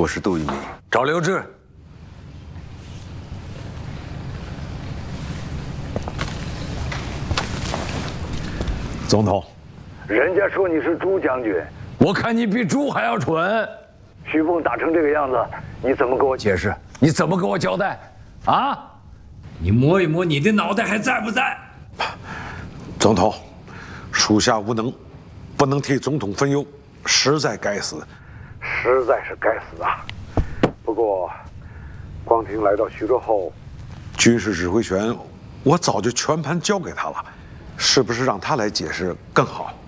我是杜聿明。 找刘志。 总统， 人家说你是朱将军， 我看你比猪还要蠢。 徐凤打成这个样子，你怎么跟我解释？ 你怎么跟我交代？啊？你摸一摸你的脑袋还在不在？ 总统，属下无能，不能替总统分忧，实在该死。 实在是该死啊！不过，光庭来到徐州后， 军事指挥权我早就全盘交给他了，是不是让他来解释更好？